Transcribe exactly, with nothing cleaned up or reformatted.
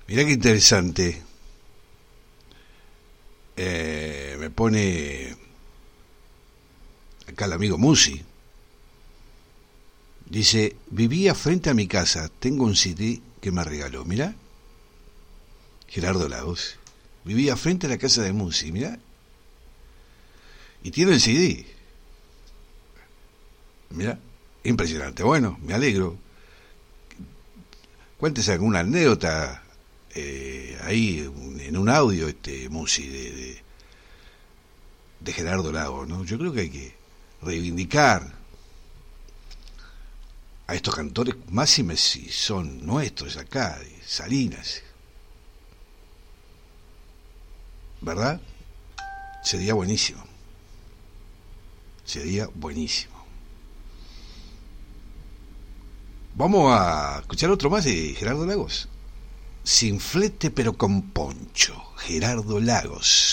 Mirá qué interesante. Eh, me pone acá el amigo Musi. Dice, vivía frente a mi casa, tengo un C D que me regaló. Mirá, Gerardo Lagos. Vivía frente a la casa de Musi, mirá. Y tiene el C D. Mirá, impresionante. Bueno, me alegro. Cuéntese alguna anécdota eh, ahí en un audio, este Musi, de, de, de Gerardo Lagos, ¿no? Yo creo que hay que reivindicar a estos cantores, máxime si son nuestros acá, de Salinas. ¿Verdad? Sería buenísimo. Sería buenísimo. Vamos a escuchar otro más de Gerardo Lagos. Sin flete pero con poncho. Gerardo Lagos.